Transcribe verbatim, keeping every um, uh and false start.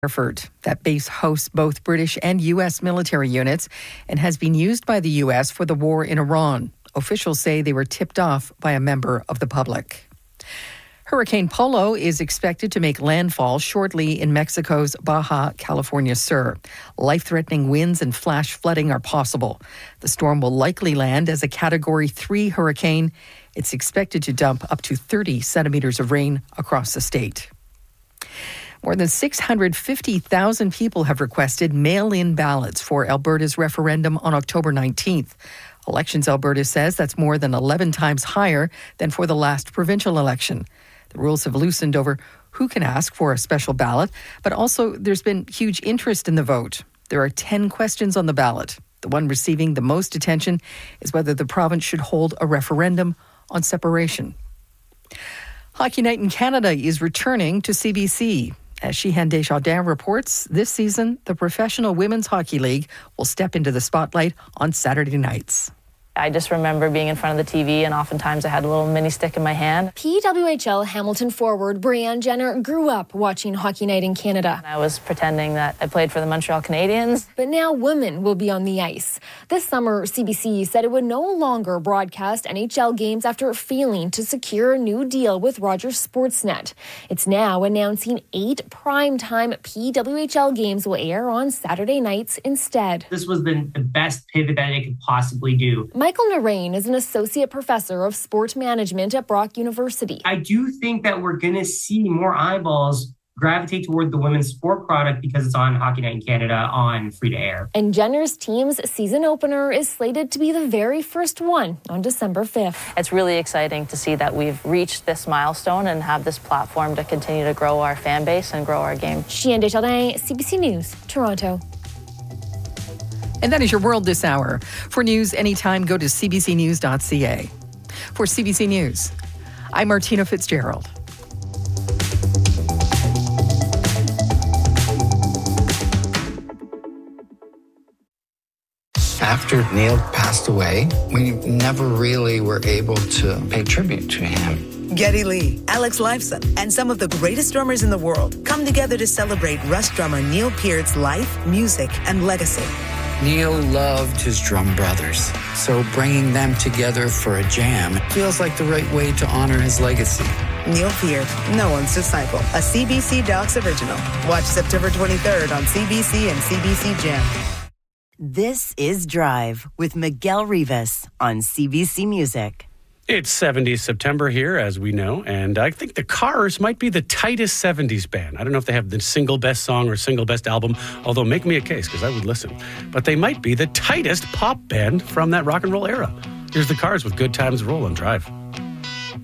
Hereford. That base hosts both British and U S military units and has been used by the U S for the war in Iran. Officials say they were tipped off by a member of the public. Hurricane Polo is expected to make landfall shortly in Mexico's Baja California Sur. Life-threatening winds and flash flooding are possible. The storm will likely land as a Category three hurricane. It's expected to dump up to thirty centimeters of rain across the state. More than six hundred fifty thousand people have requested mail-in ballots for Alberta's referendum on October nineteenth. Elections Alberta says that's more than eleven times higher than for the last provincial election. The rules have loosened over who can ask for a special ballot, but also there's been huge interest in the vote. There are ten questions on the ballot. The one receiving the most attention is whether the province should hold a referendum on separation. Hockey Night in Canada is returning to C B C. As Sheehan Desjardins reports, this season, the Professional Women's Hockey League will step into the spotlight on Saturday nights. I just remember being in front of the T V, and oftentimes I had a little mini stick in my hand. P W H L Hamilton forward Brianne Jenner grew up watching Hockey Night in Canada. I was pretending that I played for the Montreal Canadiens. But now women will be on the ice. This summer, C B C said it would no longer broadcast N H L games after failing to secure a new deal with Rogers Sportsnet. It's now announcing eight primetime P W H L games will air on Saturday nights instead. This was the, the best pivot that they could possibly do. Michael Narain is an associate professor of sport management at Brock University. I do think that we're going to see more eyeballs gravitate toward the women's sport product because it's on Hockey Night in Canada on free to air. And Jenner's team's season opener is slated to be the very first one on December fifth. It's really exciting to see that we've reached this milestone and have this platform to continue to grow our fan base and grow our game. Sheehan Desjardins, C B C News, Toronto. And that is your world this hour. For news anytime, go to c b c news dot c a. For C B C News, I'm Martina Fitzgerald. After Neil passed away, we never really were able to pay tribute to him. Geddy Lee, Alex Lifeson, and some of the greatest drummers in the world come together to celebrate Rush drummer Neil Peart's life, music, and legacy. Neil loved his drum brothers, so bringing them together for a jam feels like the right way to honor his legacy. Neil Peart, no one's disciple, a C B C Docs original. Watch September twenty-third on C B C and C B C Gem. This is Drive with Miguel Rivas on C B C Music. It's seventies September here, as we know, and I think the Cars might be the tightest seventies band. I don't know if they have the single best song or single best album, although make me a case, because I would listen. But they might be the tightest pop band from that rock and roll era. Here's the Cars with Good Times Roll on Drive.